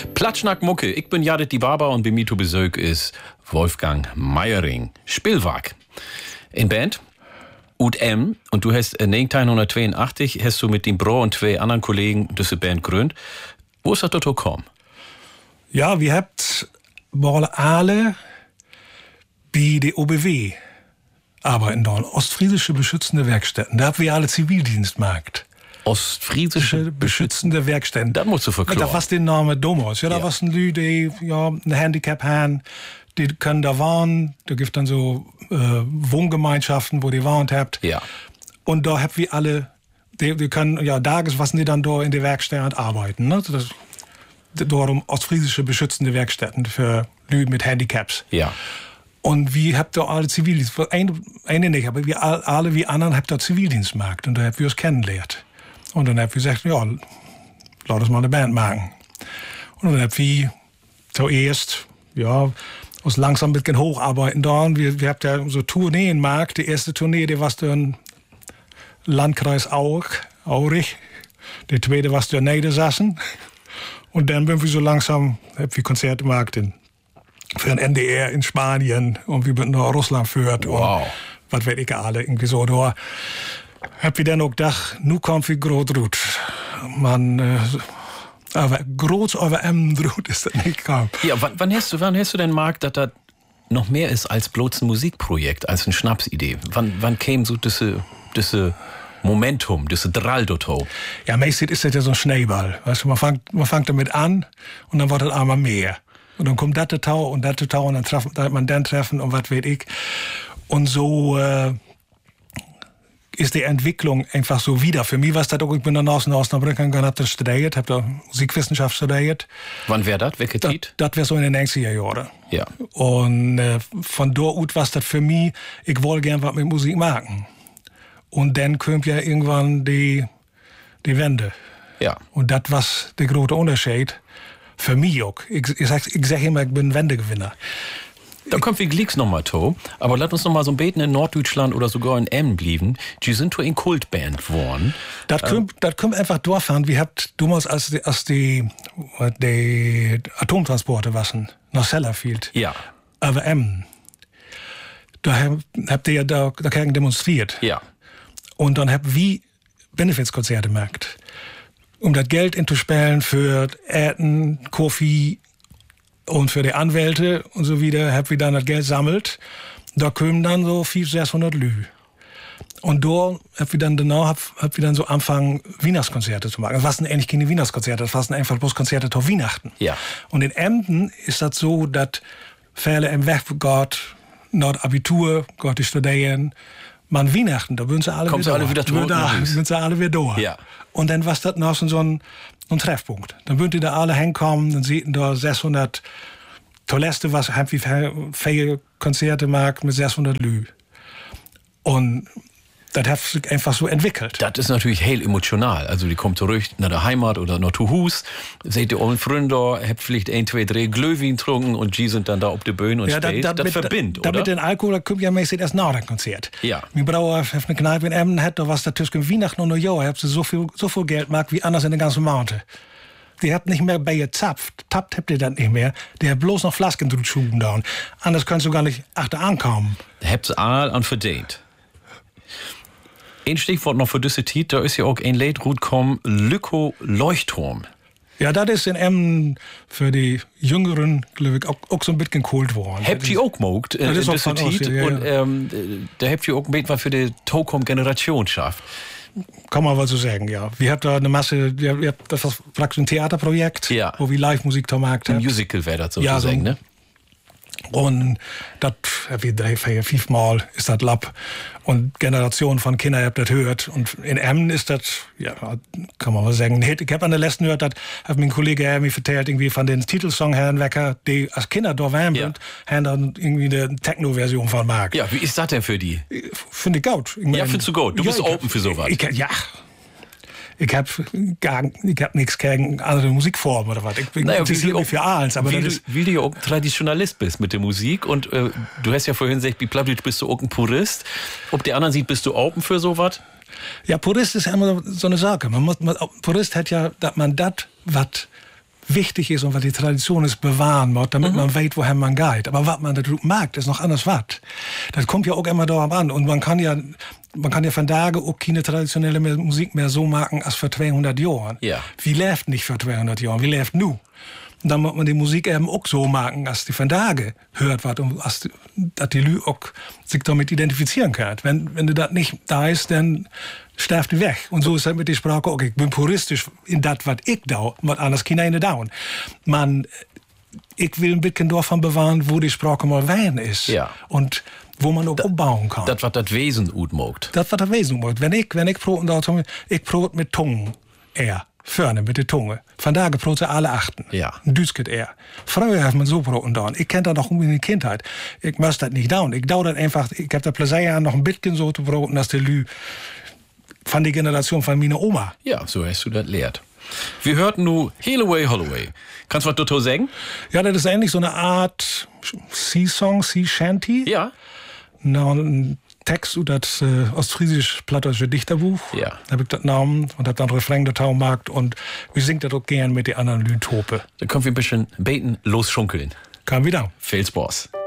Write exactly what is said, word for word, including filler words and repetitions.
Platschnack Mucke, ich bin Jadit die Barber und bei mir zu Besuch ist Wolfgang Meiering. Spielwag. In Band Ut M, und du hast neunzehnhundertzweiundachtzig hast du mit dem Bro und zwei anderen Kollegen diese Band gegründet. Wo ist das dazu gekommen? Ja, wir habt alle bei der O B W arbeiten dort, Ostfriesische Beschützende Werkstätten. Da haben wir alle Zivildienstmarkt. Ostfriesische Beschützende Werkstätten. Das musst du verklaren. Da was der Name damals. Ja, da Ja. was ein Lü, die ja, ein Handicap haben, die können da wohnen. Da gibt dann so äh, Wohngemeinschaften, wo die wohnt habt. Ja. Und da habt wir alle, die, die können, ja, da was die dann da in der Werkstatt arbeiten. Ne? Das, darum Ostfriesische Beschützende Werkstätten für Lü mit Handicaps. Ja. Und wir habt da alle Zivildienst, eine, eine nicht, aber wir alle wie anderen habt da Zivildienstmarkt. Und da habt wir uns kennengelernt. Und dann habt wir gesagt, ja, lass uns mal eine Band machen. Und dann habt wir zuerst, ja, uns langsam ein bisschen hocharbeiten da. Und wir, wir habt ja so Tourneen gemacht. Die erste Tournee, die war dann Landkreis Aurich, Aurich. Die zweite war dann Niedersachsen. Und dann sind wir so langsam, habt wir Konzerte gemacht in für ein N D R in Spanien und wir sind nach Russland führt Wow. und was weiß ich alle irgendwie so da. Hab ich dann auch gedacht, nu kommt wie groß drut. Man, äh, aber groß über M drut ist das nicht kaum. Ja, wann, wann hast du, wann hast du denn Marc, dass das noch mehr ist als bloß ein Musikprojekt, als eine Schnapsidee? Wann, wann käme so diese, diese Momentum, diese Draldoto? Ja, meistens ist das ja so ein Schneeball. Weißt du, man fängt, man fängt damit an und dann wird das einmal mehr. Und dann kommt das Tau und das Tau und dann treffen, da hat man dann Treffen und was weiß ich. Und so äh, ist die Entwicklung einfach so wieder. Für mich war es das auch, ich bin dann aus Osnabrück gegangen, hab das studiert, hab da Musikwissenschaft studiert. Wann wäre das? Welche Das, Zeit? das wäre so in den neunziger Jahren. Ja. Und äh, von dort aus war das für mich, ich wollte gern was mit Musik machen. Und dann kommt ja irgendwann die, die Wende. Ja. Und das war der große Unterschied. Für mich auch. Ich, ich, sag, ich sag immer, ich bin ein Wendegewinner. Da kommt wie Glicks nochmal to. Aber lass uns noch mal so ein Beten in Norddeutschland oder sogar in Emmen blieben. Die sind in Kultband geworden. Das kommt, das kommt einfach durchfahren. Wir habt damals, als die, als die, die Atomtransporte waschen, nach Sellafield. Ja. Aber Emmen. Da hab- habt ihr ja da, dagegen demonstriert. Ja. Und dann habt wir Benefizkonzerte gemacht. Um das Geld einzusparen für Äten, Koffee und für die Anwälte und so wieder, hab wir dann das Geld sammelt. Da kommen dann so fünfhundert, sechshundert Lü. Und da hab wir dann genau, hab, hab wir dann so anfangen, Weihnachtskonzerte zu machen. Das waren eigentlich keine Weihnachtskonzerte, das waren einfach bloß Konzerte zur Weihnachten. Ja. Und in Emden ist das so, dass viele im Weg geht, nach Abitur, geht die studieren, man Weihnachten, da würden sie alle Kommen sie wieder alle da. wieder zurück Da nach Hus. sind sie alle wieder da. Ja. Und dann war das noch so ein, so ein Treffpunkt. Dann würden die da alle hinkommen, dann sieht da sechshundert Toilette, was haben wir viele Konzerte mag mit sechshundert Lü. Und das hat sich einfach so entwickelt. Das ist natürlich hell emotional. Also die kommt zurück nach der Heimat oder nach zu Hus, seht ihr allen Freunde, habt vielleicht ein, zwei, drei Glühwein getrunken und die sind dann da auf der Bühne und spielt. Das, das verbindet, da, oder? Mit den Alkohol, da kommt ja meistens erst nach dem Konzert. Ja. Mein Bruder hat eine Kneipe in Emden, hat da was da zwischen Weihnachten und Neujahr, habt sie so viel, so viel Geld gemacht wie anders in der ganzen Monate. Die habt nicht mehr bei ihr zapft, tappt habt ihr das nicht mehr. Die habt bloß noch Flasken drüber schuben da. Anders kannst du gar nicht achter ankommen. Habt's all an verdient. Ein Stichwort noch für diese Tit, da ist ja auch ein Lied gut kommen, Lücko Leuchtturm. Ja, das ist in Emden für die Jüngeren, glaube ich, auch, auch so ein bisschen geholt worden. Habt ihr auch gemogt, äh, Das ist auch diese von uns, Tit, ja, ja. und ähm, da habt ihr auch mit was für die Tokom-Generation schafft. Kann man wohl so sagen, ja. Wir haben da eine Masse, wir, wir, das war praktisch ein Theaterprojekt, Ja. wo wir Live-Musik da gemacht Ein haben. Musical wäre das Ja, sozusagen, so- ne? Und das, wie drei, vier, fünfmal ist das Lab. Und Generationen von Kindern habt das gehört. Und in Emmen ist das, ja, kann man mal sagen, ein Hit. Ich habe an der letzten gehört, das hat mein Kollege mir vertellt, irgendwie von den Titelsong Herrn Wecker, die als Kinder da waren, Ja. haben dann irgendwie eine Techno-Version von Mark. Ja, wie ist das denn für die? Finde ich gut. Ich mein, Ja, findest du gut? Du bist ich open für sowas. Ich, ja. Ich hab gar, ich hab nichts gegen andere Musikformen oder was. Ich bin Naja, interessiert wie mich für alles, aber wie, das du, ist, wie du ja auch ein Traditionalist bist mit der Musik und äh, du hast ja vorhin gesagt, wie Plattdeutsch bist du auch ein Purist. Ob der anderen sieht, bist du open für sowas? ja, Purist ist ja immer so eine Sache. Man muss, man, Purist hat ja, dass man das, was wichtig ist und was die Tradition ist, bewahren muss, damit Mhm. man weiß, woher man geht. Aber was man natürlich mag, ist noch anders was. Das kommt ja auch immer darauf an. Und man kann ja, man kann ja von Tage auch keine traditionelle mehr Musik mehr so machen als vor zweihundert Jahren. Ja. Wie läuft nicht vor zweihundert Jahren? Wie läuft nu? Und dann muss man die Musik eben auch so machen, dass die von Tage hört was und dass die, dass die Lü auch sich damit identifizieren können. Wenn, wenn du das nicht da ist, dann sterft die weg. Und so ist das mit der Sprache auch. Ich bin puristisch in das, was ich da, was anders kann ich da. Man, ich will ein bisschen davon bewahren, wo die Sprache mal wein ist. Ja. Und wo man auch da, aufbauen kann. Das, was das Wesen gut mogt. Das, was das Wesen mogt. Wenn ich, wenn ich proten da, ich prot mit Tungen eher. Vorne mit der Tunge. Von da proten alle achten. Ja. Düsket er. Früher hat man so proten da. Ich kenne das noch in der Kindheit. Ich muss das nicht down. Ich dau das einfach, ich habe da Plezier an, noch ein bisschen so zu proten, dass die Lü von der Generation von meiner Oma. Ja, so hast du das lehrt. Wir hörten nu Holloway, Holloway. Kannst du was dazu sagen? Ja, das ist eigentlich so eine Art Sea-Song, Sea-Shanty. Ja. Na, ein Text über das äh, ostfriesisch-plattdeutsche Dichterbuch. Ja. Da habe ich das genommen und habe dann Refrain dazu gemacht und wir singen das auch gern mit den anderen Lütope. Dann können wir ein bisschen beten, losschunkeln. Kam wieder. Viel Spaß.